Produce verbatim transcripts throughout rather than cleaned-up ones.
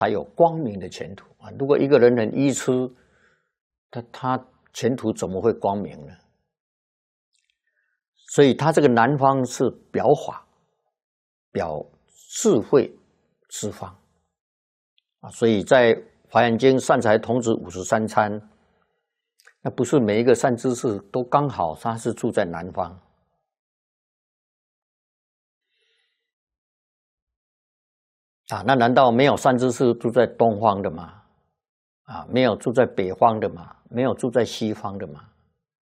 才有光明的前途啊！如果一个人很愚痴，他他前途怎么会光明呢？所以他这个南方是表法、表智慧之方啊！所以在《华严经》善财童子五十三参，那不是每一个善知识都刚好他是住在南方。啊，那难道没有善知识住在东方的吗？啊，没有住在北方的吗？没有住在西方的吗？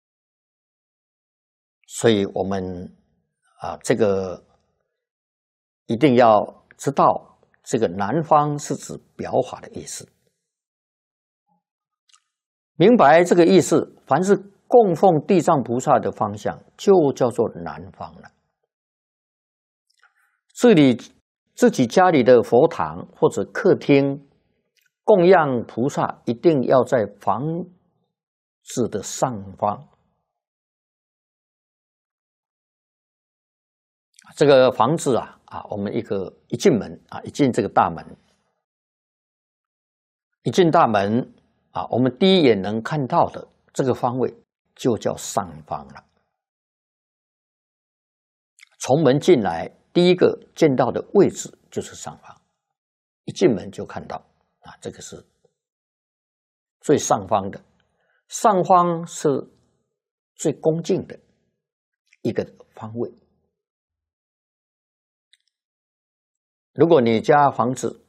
所以我们啊，这个一定要知道，这个南方是指表法的意思。明白这个意思，凡是供奉地藏菩萨的方向，就叫做南方了。这里自己家里的佛堂或者客厅供养菩萨，一定要在房子的上方。这个房子啊啊，我们一个一进门啊，一进这个大门，一进大门啊，我们第一眼能看到的这个方位就叫上方了。从门进来，第一个见到的位置就是上方，一进门就看到啊，这个是最上方的。上方是最恭敬的一个方位。如果你家房子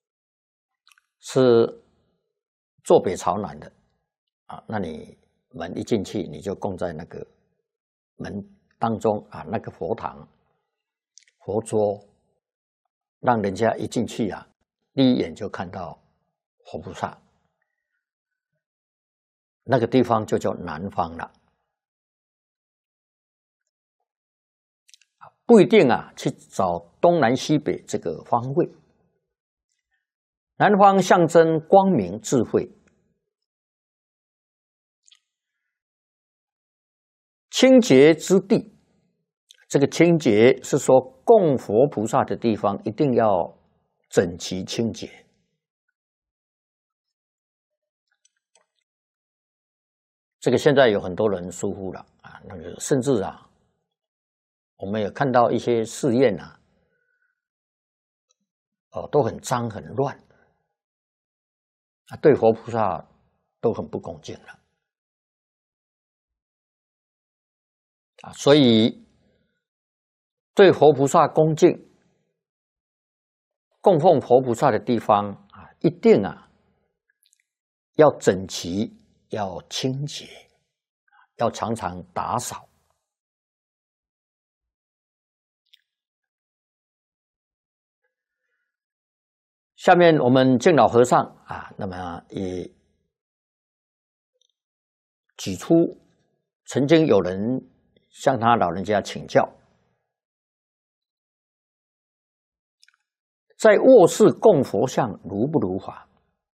是坐北朝南的啊，那你门一进去，你就供在那个门当中啊，那个佛堂、佛桌，让人家一进去啊，第一眼就看到佛菩萨，那个地方就叫南方了。不一定啊，去找东南西北这个方位。南方象征光明智慧，清洁之地。这个清洁是说供佛菩萨的地方一定要整齐清洁。这个现在有很多人疏忽了啊，那个甚至啊。我们也看到一些寺院啊，哦，都很脏很乱，啊，对佛菩萨都很不恭敬了，啊，所以对佛菩萨恭敬、供奉佛菩萨的地方啊，一定啊要整齐、要清洁，要常常打扫。下面我们敬老和尚啊，那么也举出曾经有人向他老人家请教，在卧室供佛像如不如法？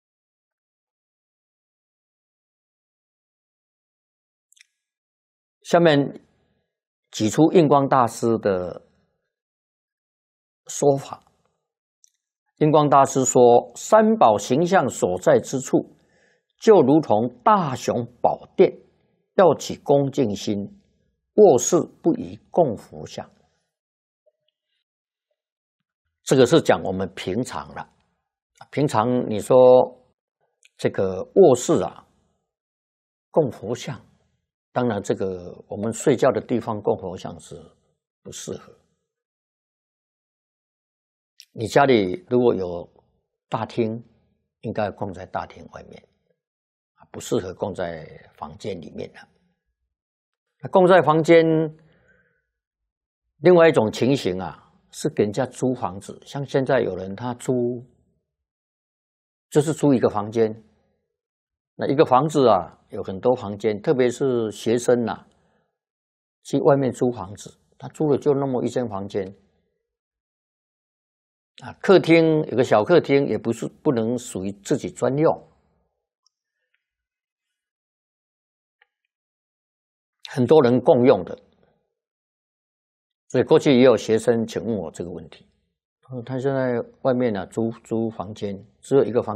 下面举出印光大师的说法。印光大师说，三宝形象所在之处，就如同大雄宝殿，要起恭敬心，卧室不宜供佛像。这个是讲我们平常了，平常你说这个卧室啊，供佛像，当然这个我们睡觉的地方供佛像是不适合。你家里如果有大厅，应该供在大厅外面，不适合供在房间里面的。那供在房间，另外一种情形啊，是给人家租房子，像现在有人他租，就是租一个房间。那一个房子啊，有很多房间，特别是学生啊，去外面租房子，他租了就那么一间房间。啊，客厅有个小客厅，也不是不能属于自己专用。很多人共用的，所以过去也有学生请问我这个问题， 他现在外面呢、啊、租租房间，只有一个房。